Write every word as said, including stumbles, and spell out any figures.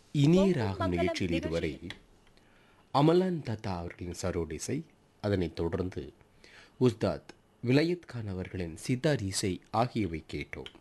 இனிய கொங்கு ராகம் மங்களம் நிகழ்ச்சியில் இதுவரை நிகழ்ச்சியில் அமலான் தத்தா அவர்களின் சரோட் இசை, அதனைத் தொடர்ந்து உஸ்தாத் விலையத் கான் அவர்களின் சித்தார் இசை ஆகியவை கேட்டோம்.